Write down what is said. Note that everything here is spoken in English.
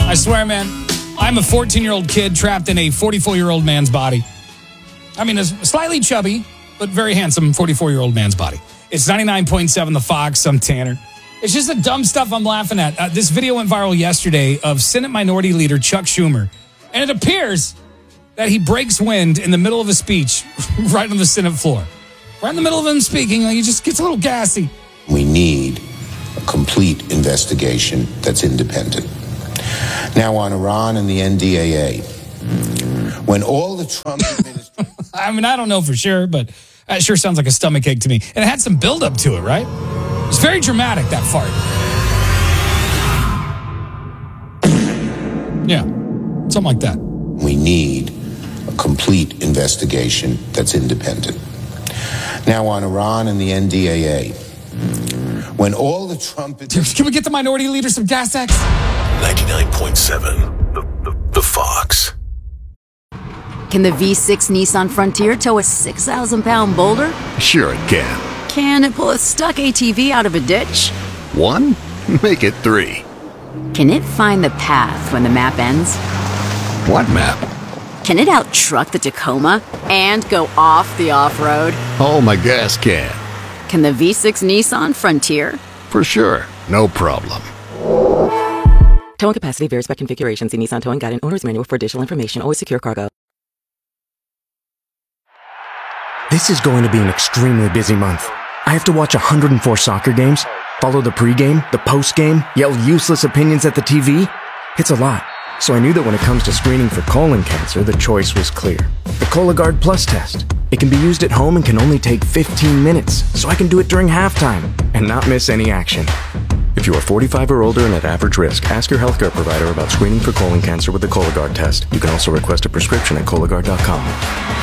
I swear, man, I'm a 14-year-old kid trapped in a 44-year-old man's body. I mean, a slightly chubby, but very handsome 44-year-old man's body. It's 99.7 The Fox. I'm Tanner. It's just the dumb stuff I'm laughing at. This video went viral yesterday of Senate Minority Leader Chuck Schumer. And it appears that he breaks wind in the middle of a speech right on the Senate floor. Right in the middle of him speaking, he just gets a little gassy. We need a complete investigation that's independent. Now on Iran and the NDAA, when all the Trump administration... I mean, I don't know for sure, but that sure sounds like a stomachache to me. And it had some buildup to it, right? It's very dramatic, that fart. Yeah, something like that. We need a complete investigation that's independent. Now on Iran and the NDAA, when all the Trump... Can we get the minority leader some gas tax? 99.7 The Fox. Can the V6 Nissan Frontier tow a 6,000-pound boulder? Sure it can. Can it pull a stuck ATV out of a ditch? 1? Make it 3. Can it find the path when the map ends? What map? Can it out-truck the Tacoma and go off the off-road? Oh, my gas can. Can the V6 Nissan Frontier? For sure. No problem. Towing capacity varies by configuration. See Nissan Towing Guide and Owner's Manual for additional information. Always secure cargo. This is going to be an extremely busy month. I have to watch 104 soccer games, follow the pregame, the postgame, yell useless opinions at the TV. It's a lot. So I knew that when it comes to screening for colon cancer, the choice was clear. The Cologuard Plus test. It can be used at home and can only take 15 minutes, so I can do it during halftime and not miss any action. If you are 45 or older and at average risk, ask your healthcare provider about screening for colon cancer with the Cologuard test. You can also request a prescription at Cologuard.com.